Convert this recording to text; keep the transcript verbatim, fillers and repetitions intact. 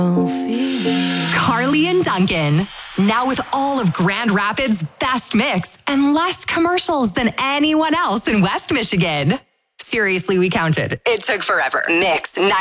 Carly and Duncan. Now with all of Grand Rapids' best mix and less commercials than anyone else in West Michigan. Seriously, we counted. It took forever. Mix